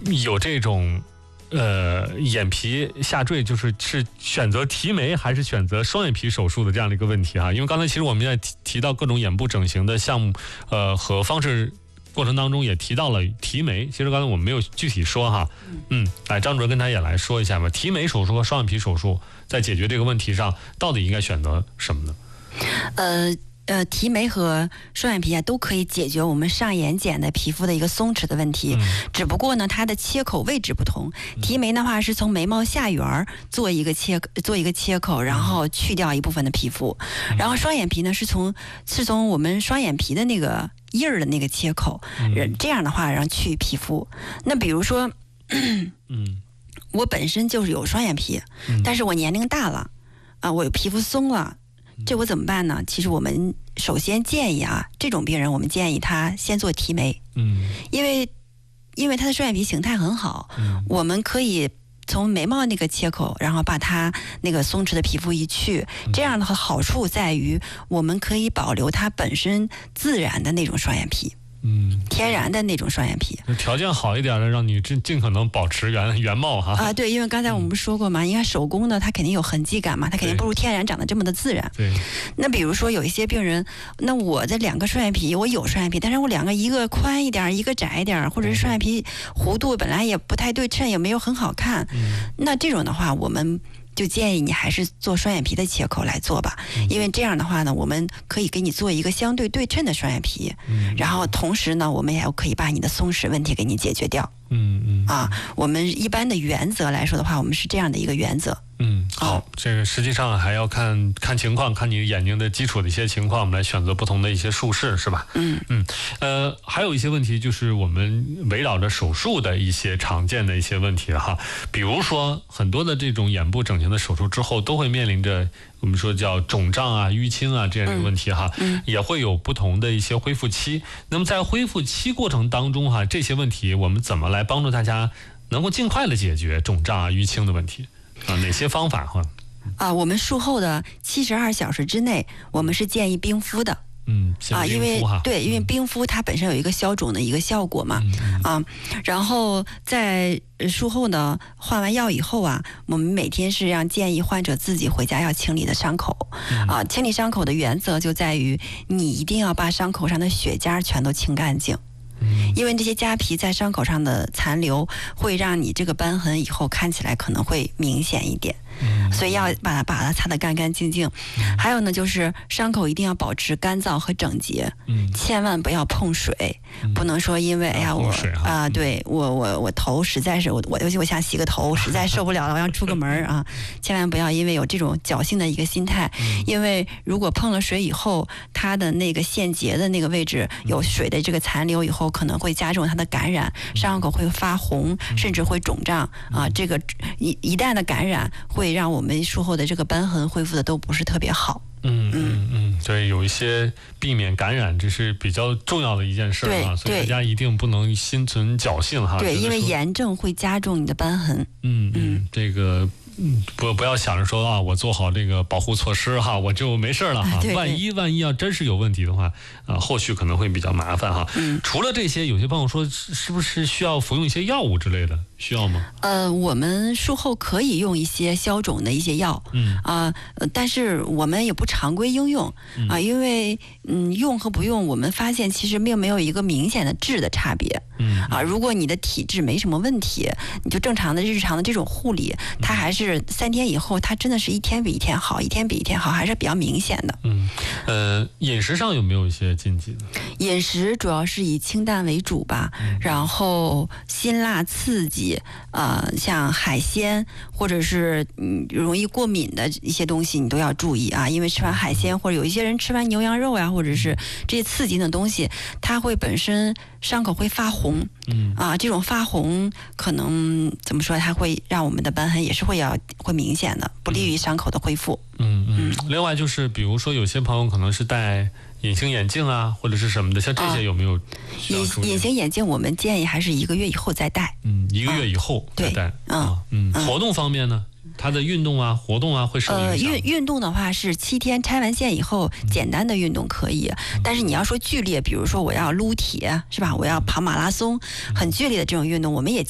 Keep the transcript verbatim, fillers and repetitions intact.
有这种呃眼皮下坠，就是是选择提眉还是选择双眼皮手术的这样的一个问题啊。因为刚才其实我们在提提到各种眼部整形的项目呃和方式过程当中，也提到了提眉。其实刚才我们没有具体说哈，嗯，来张主任跟他也来说一下吧。提眉手术和双眼皮手术在解决这个问题上，到底应该选择什么呢？ 呃。呃，提眉和双眼皮啊，都可以解决我们上眼睑的皮肤的一个松弛的问题。嗯、只不过呢，它的切口位置不同。提眉的话是从眉毛下缘做一个切做一个切口，然后去掉一部分的皮肤。嗯、然后双眼皮呢是从是从我们双眼皮的那个印儿的那个切口，嗯、这样的话让去皮肤。那比如说，嗯，我本身就是有双眼皮，嗯、但是我年龄大了，啊，我有皮肤松了。这我怎么办呢？其实我们首先建议啊，这种病人我们建议他先做提眉，嗯，因为因为他的双眼皮形态很好，嗯，我们可以从眉毛那个切口，然后把他那个松弛的皮肤一去，这样的好处在于我们可以保留他本身自然的那种双眼皮。嗯，天然的那种双眼皮， 条件好一点的，让你尽尽可能保持原原貌哈。 啊，对，因为刚才我们不说过嘛，你看手工的它肯定有痕迹感嘛，它肯定不如天然长得这么的自然。 对。 那比如说有一些病人，那我的两个双眼皮，我有双眼皮，但是我两个一个宽一点，一个窄一点，或者是双眼皮弧度本来也不太对称，也没有很好看。嗯。那这种的话，我们就建议你还是做双眼皮的切口来做吧，因为这样的话呢，我们可以给你做一个相对对称的双眼皮，嗯、然后同时呢，我们也可以把你的松弛问题给你解决掉。嗯嗯啊，我们一般的原则来说的话，我们是这样的一个原则。 嗯，好，啊、这个实际上还要看看情况，看你眼睛的基础的一些情况，我们来选择不同的一些术式，是吧？嗯嗯，呃，还有一些问题就是我们围绕着手术的一些常见的一些问题哈，比如说很多的这种眼部整形的手术之后，都会面临着我们说叫肿胀啊、淤青啊这样的问题哈，嗯嗯、也会有不同的一些恢复期。那么在恢复期过程当中哈，这些问题我们怎么来帮助大家能够尽快的解决肿胀啊、淤青的问题啊？哪些方法哈？ 啊，我们术后的七十二小时之内，我们是建议冰敷的。 嗯， 啊，因为对，因为冰敷它本身有一个消肿的一个效果嘛，嗯、啊，然后在术后呢，换完药以后啊，我们每天是让建议患者自己回家要清理的伤口，嗯、啊，清理伤口的原则就在于你一定要把伤口上的血痂全都清干净。因为这些痂皮在伤口上的残留，会让你这个瘢痕以后看起来可能会明显一点，嗯、所以要把它把它擦得干干净净。嗯、还有呢，就是伤口一定要保持干燥和整洁，嗯、千万不要碰水，嗯、不能说因为哎呀我啊、呃，对我我我头实在是我我尤其我想洗个头，实在受不了了，我要出个门啊，千万不要因为有这种侥幸的一个心态，嗯、因为如果碰了水以后，它的那个线结的那个位置有水的这个残留以后，可能会加重它的感染，伤口会发红，甚至会肿胀啊。这个一一旦的感染，会让我们术后的这个瘢痕恢复的都不是特别好。 嗯嗯嗯，对，有一些避免感染，这是比较重要的一件事啊，所以大家一定不能心存侥幸哈。 对，因为炎症会加重你的瘢痕。 嗯嗯，这个。嗯，不不要想着说啊，我做好这个保护措施哈，我就没事了哈。 对对， 万一万一要真是有问题的话，啊，后续可能会比较麻烦哈。嗯，除了这些，有些朋友说是不是需要服用一些药物之类的？需要吗？ 呃，我们术后可以用一些消肿的一些药，嗯啊、呃，但是我们也不常规应用啊、呃，因为嗯用和不用，我们发现其实并没有一个明显的质的差别。嗯啊，如果你的体质没什么问题，你就正常的日常的这种护理，它还是三天以后，它真的是一天比一天好，一天比一天好，还是比较明显的。 嗯，呃，饮食上有没有一些禁忌呢？ 饮食主要是以清淡为主吧，嗯、然后辛辣刺激，呃，像海鲜或者是嗯容易过敏的一些东西，你都要注意啊，因为吃完海鲜或者有一些人吃完牛羊肉呀，或者是这些刺激的东西，它会本身伤口会发红。嗯啊，这种发红可能怎么说？它会让我们的瘢痕也是会要会明显的，不利于伤口的恢复。 嗯嗯。另外就是，比如说有些朋友可能是戴隐形眼镜啊，或者是什么的，像这些有没有需要注意？ 隐隐形眼镜我们建议还是一个月以后再戴。 嗯，一个月以后再戴。 嗯嗯。活动方面呢？它的运动啊、活动啊会受影响。呃， 运运动的话是七天拆完线以后，简单的运动可以。嗯、但是你要说剧烈，比如说我要撸铁，是吧？我要跑马拉松，很剧烈的这种运动，我们也